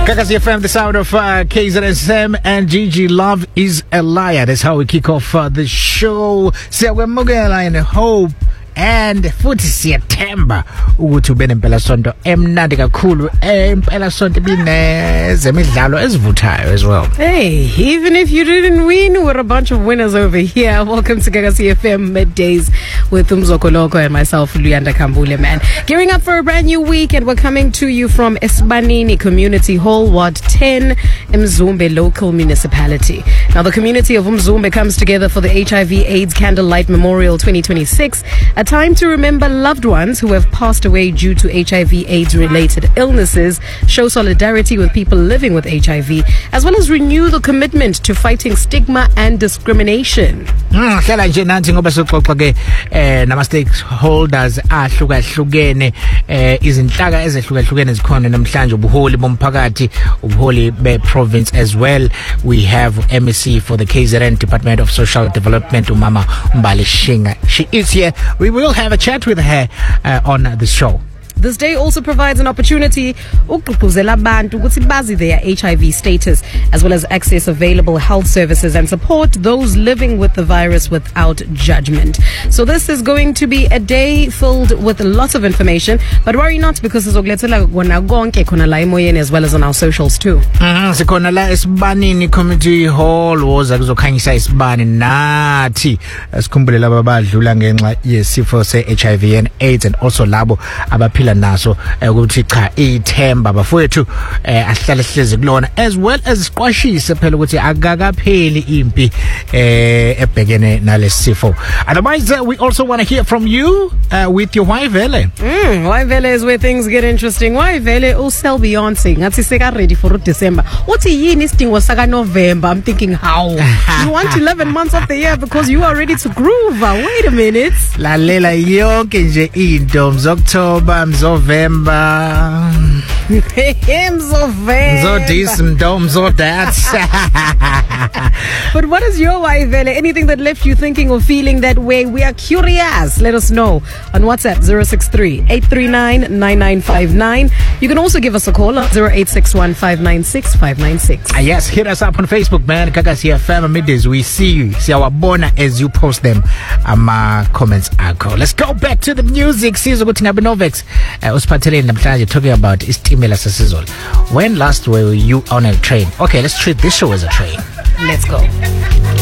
Gagasi FM, the sound of KZSM and Gigi. Love is a liar. That's how we kick off the show. Siyamukela and hope and futhi siyathemba ukuthi ube nempela sonto emnandi kakhulu empela sonto binezemidlalo ezivuthayo as well. Hey, even if you didn't win, we're a bunch of winners over here. Welcome to Gagasi FM Middays with Umzoko Loko and myself, Luyanda Kambule, man. Gearing up for a brand new week, and we're coming to you from Esibanini Community Hall, Ward 10, Mzumbe Local Municipality. Now, the community of Mzumbe comes together for the HIV/AIDS Candlelight Memorial 2026, a time to remember loved ones who have passed away due to HIV/AIDS related illnesses, show solidarity with people living with HIV, as well as renew the commitment to fighting stigma and discrimination. Hlala nje nanthi ngoba soxoxa ke nama stakeholders ahlukahlukene izinhlaka ezehlukahlukene zikhona namhlanje ubuholi bomphakathi ubuholi be province as well. We have MEC for the KZN Department of Social Development, Umama Mbali Shinga. She is here. We will have a chat with her on the show. This day also provides an opportunity ukugqugquzela abantu ukuthi bazi their HIV status, as well as access available health services and support those living with the virus without judgment. So this is going to be a day filled with lots of information, but worry not, because sizokulethela kona konke khona la emoyeni as well as on our socials too. Sikhona la Esibanini Community Hall woza kuzokhanyisa isibani nathi sikhumbule laba badlula ngenxa yesifo se-HIV and AIDS, and also labo abaphila naso ukuthi cha ithemba bafowethu ahlale hlezi kulona, as well as siqwashise phela ukuthi akakapheli impi ebhekene nalesifo. Otherwise we also want to hear from you with your why vele. Why vele is where things get interesting. Why vele usel Beyonce ngathi seka ready for December. Uthi yini isidingo saka November? I'm thinking how? You want 11 months of the year because you are ready to groove. Wait a minute. Lalela yonke nje into October, November, But what is your why vele? Anything that left you thinking or feeling that way? We are curious. Let us know on WhatsApp 063-839-9959. You can also give us a call at 0861-596-596. Yes, hit us up on Facebook, man. Gagasi FM Middays. We see you. See our bona as you post them. Comments akho. Let's go back to the music. Sizo kuthi ngabe Novex usiphatheleni namhlanje talking about istimela sesizolo. When last were you on a train? Okay, let's treat this show as a train. Let's go.